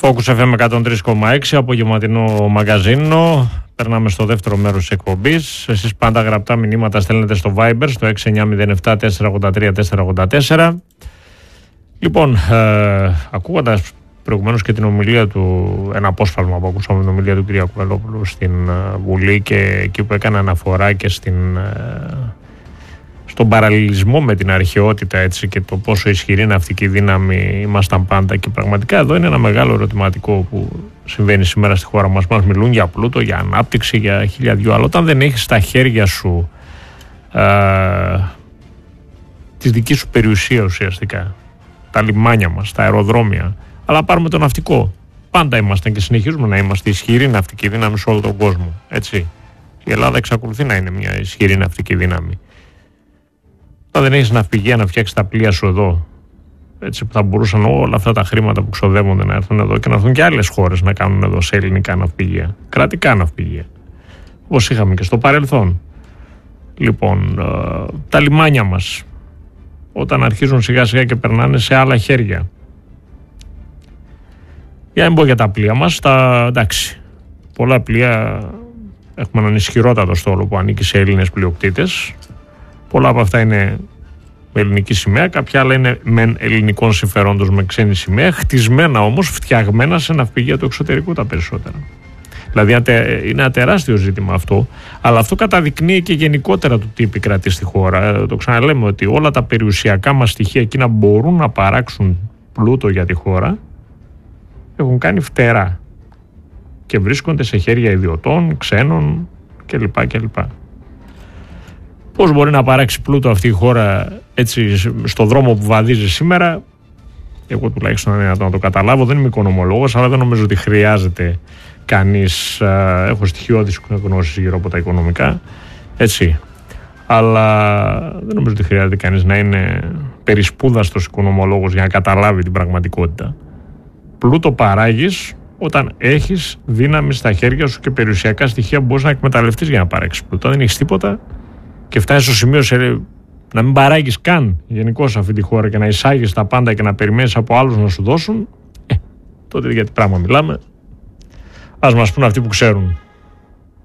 Focus FM 103,6, απογευματινό μαγαζίνο. Περνάμε στο δεύτερο μέρος της εκπομπής. Εσείς πάντα γραπτά μηνύματα στέλνετε στο Viber, στο 6907-483-484. Λοιπόν, ακούγοντας προηγουμένως και την ομιλία του, ένα απόσπασμα που ακούσαμε, την ομιλία του κ. Κουβελόπουλου στην Βουλή, και εκεί που έκανε αναφορά και στον παραλληλισμό με την αρχαιότητα, έτσι, και το πόσο ισχυρή ναυτική δύναμη ήμασταν πάντα. Και πραγματικά εδώ είναι ένα μεγάλο ερωτηματικό που συμβαίνει σήμερα στη χώρα μας. Μας μιλούν για πλούτο, για ανάπτυξη, για χίλια δυο, αλλά όταν δεν έχεις στα χέρια σου τη δική σου περιουσία ουσιαστικά, τα λιμάνια μας, τα αεροδρόμια, αλλά πάρουμε το ναυτικό. Πάντα ήμασταν και συνεχίζουμε να είμαστε ισχυρή ναυτική δύναμη σε όλο τον κόσμο. Έτσι. Η Ελλάδα εξακολουθεί να είναι μια ισχυρή ναυτική δύναμη. Όταν δεν έχεις ναυπηγεία να φτιάξεις τα πλοία σου εδώ, έτσι, που θα μπορούσαν όλα αυτά τα χρήματα που ξοδεύονται να έρθουν εδώ και να έρθουν και άλλες χώρες να κάνουν εδώ σε ελληνικά ναυπηγεία, κρατικά ναυπηγεία, όπως είχαμε και στο παρελθόν. Λοιπόν, τα λιμάνια μας, όταν αρχίζουν σιγά σιγά και περνάνε σε άλλα χέρια. Για να μην πω για τα πλοία μας, εντάξει, πολλά πλοία έχουμε έναν ισχυρότατο στόλο που ανήκει σε Έλληνες πλειοκτήτες. Πολλά από αυτά είναι με ελληνική σημαία, κάποια άλλα είναι με ελληνικών συμφερόντων με ξένη σημαία, χτισμένα όμως, φτιαγμένα σε ναυπηγεία του εξωτερικού τα περισσότερα. Δηλαδή είναι ένα τεράστιο ζήτημα αυτό, αλλά αυτό καταδεικνύει και γενικότερα το τι επικρατεί στη χώρα. Το ξαναλέμε ότι όλα τα περιουσιακά μας στοιχεία εκείνα μπορούν να παράξουν πλούτο για τη χώρα, έχουν κάνει φτερά και βρίσκονται σε χέρια ιδιωτών, ξένων κλπ. Πώς μπορεί να παράξει πλούτο αυτή η χώρα έτσι στο δρόμο που βαδίζει σήμερα? Εγώ τουλάχιστον είναι να το καταλάβω, δεν είμαι οικονομολόγος, αλλά δεν νομίζω ότι χρειάζεται κανείς, έχω στοιχειώδεις γνώσεις γύρω από τα οικονομικά, έτσι, αλλά δεν νομίζω ότι χρειάζεται κανείς να είναι περισπούδαστος οικονομολόγος για να καταλάβει την πραγματικότητα. Πλούτο παράγεις όταν έχεις δύναμη στα χέρια σου και περιουσιακά στοιχεία που μπορείς να εκμεταλλευτείς για να παράξεις πλούτο. Αν δεν έχεις τίποτα και φτάσεις στο σημείο να μην παράγεις καν γενικώς αυτή τη χώρα και να εισάγεις τα πάντα και να περιμένεις από άλλους να σου δώσουν, τότε για τι πράγμα μιλάμε? Ας μας πούν αυτοί που ξέρουν.